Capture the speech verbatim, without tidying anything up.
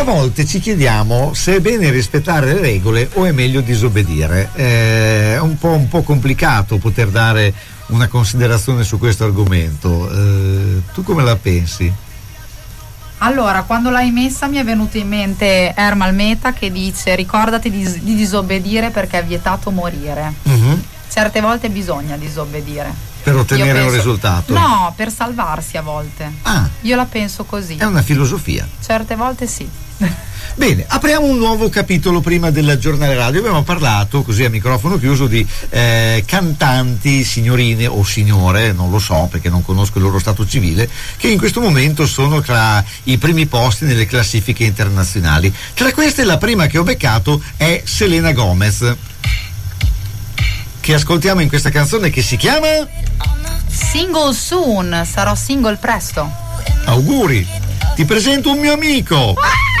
A volte ci chiediamo se è bene rispettare le regole o è meglio disobbedire. Eh, è un po', un po' complicato poter dare una considerazione su questo argomento. Eh, tu come la pensi? Allora, quando l'hai messa mi è venuto in mente Ermal Meta che dice: ricordati di, di disobbedire perché è vietato morire. Mm-hmm. Certe volte bisogna disobbedire per ottenere penso, un risultato. No, per salvarsi a volte. Ah, io la penso così. È una filosofia. Certe volte sì. Bene, apriamo un nuovo capitolo prima del giornale radio. Abbiamo parlato, così a microfono chiuso, di eh, cantanti, signorine o signore, non lo so perché non conosco il loro stato civile, che in questo momento sono tra i primi posti nelle classifiche internazionali. Tra queste la prima che ho beccato è Selena Gomez, che ascoltiamo in questa canzone che si chiama Single Soon. Sarò single presto. Auguri, ti presento un mio amico.